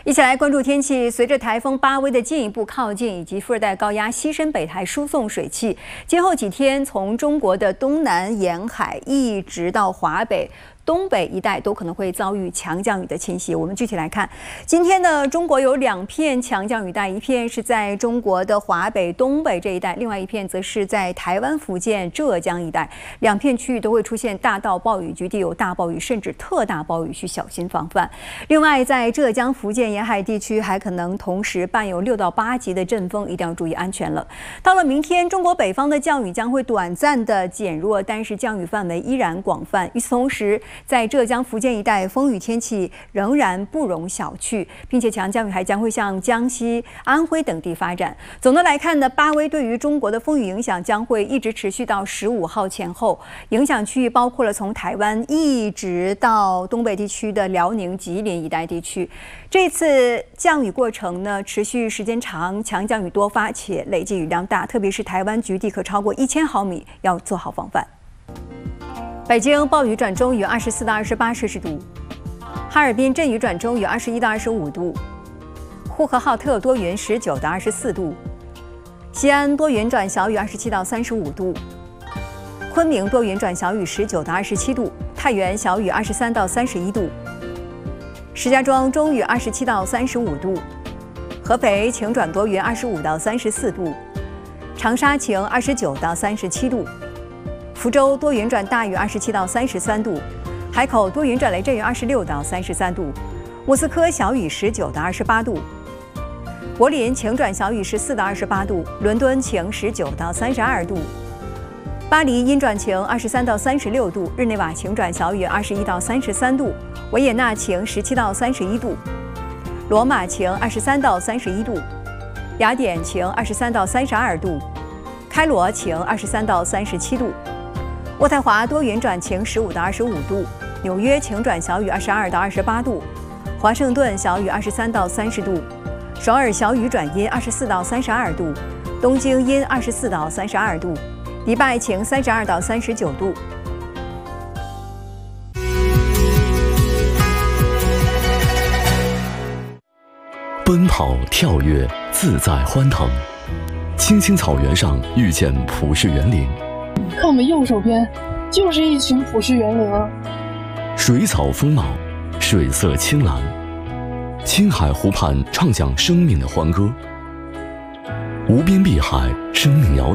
一起来关注天气。随着台风巴威的进一步靠近，以及副热带高压西伸北台输送水汽，今后几天从中国的东南沿海一直到华北、东北一带都可能会遭遇强降雨的侵袭。我们具体来看，今天呢，中国有2片强降雨带，一片是在中国的华北、东北这一带，另外一片则是在台湾、福建、浙江一带。2片区域都会出现大到暴雨，局地有大暴雨，甚至特大暴雨，需小心防范。另外，在浙江、福建沿海地区还可能同时伴有6到8级的阵风，一定要注意安全了。到了明天，中国北方的降雨将会短暂的减弱，但是降雨范围依然广泛。与此同时，在浙江、福建一带，风雨天气仍然不容小觑，并且强降雨还将会向江西、安徽等地发展。总的来看呢，巴威对于中国的风雨影响将会一直持续到15号前后，影响区域包括了从台湾一直到东北地区的辽宁、吉林一带地区。这次降雨过程呢，持续时间长，强降雨多发且累计雨量大，特别是台湾局地可超过1000毫米，要做好防范。北京暴雨转中雨24到28摄氏度，哈尔滨阵雨转中雨21到25度，呼和浩特多云19到24度，西安多云转小雨27到35度，昆明多云转小雨19到27度，太原小雨23到31度，石家庄中雨27到35度，合肥晴转多云25到34度，长沙晴29到37度。福州多云转大雨27到33度，海口多云转雷阵雨26到33度，莫斯科小雨19到28度，柏林晴转小雨14到28度，伦敦晴19到32度，巴黎阴转晴23到36度，日内瓦晴转小雨21到33度，维也纳晴17到31度，罗马晴23到31度，雅典晴23到32度，开罗晴23到37度。渥太华多云转晴15到25度，纽约晴转小雨22到28度，华盛顿小雨23到30度，首尔小雨转阴24到32度，东京阴24到32度，迪拜晴32到39度。 奔跑跳跃，自在欢腾，青青草原上遇见普氏园林。 看我们右手边，就是一群普氏园林啊！ 水草丰茂，水色青蓝，青海湖畔唱响生命的欢歌。无边碧海，生命摇篮。